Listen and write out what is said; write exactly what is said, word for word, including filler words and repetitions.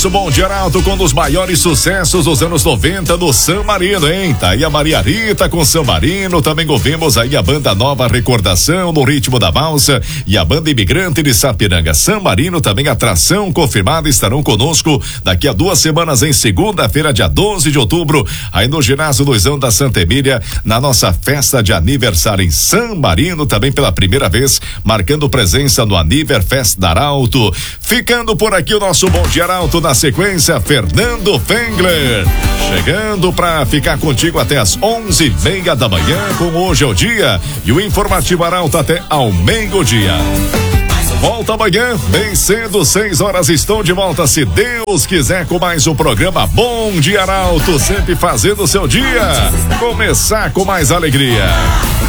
nosso Bom Dia Arauto com um dos maiores sucessos dos anos noventa no San Marino, hein? Tá aí a Maria Rita com San Marino, também ouvimos aí a banda Nova Recordação no ritmo da valsa e a banda Imigrante de Sapiranga. San Marino também atração confirmada, estarão conosco daqui a duas semanas em segunda-feira, dia doze de outubro, aí no ginásio Luizão da Santa Emília, na nossa festa de aniversário em San Marino, também pela primeira vez, marcando presença no Aniverfest da Arauto. Ficando por aqui o nosso Bom Dia Arauto, na sequência, Fernando Fengler, chegando pra ficar contigo até as onze e meia da manhã, com Hoje é o Dia, e o Informativo Arauto até ao meio-dia. Volta amanhã, bem cedo, seis horas, estou de volta, se Deus quiser, com mais um programa Bom Dia Arauto, sempre fazendo o seu dia começar com mais alegria.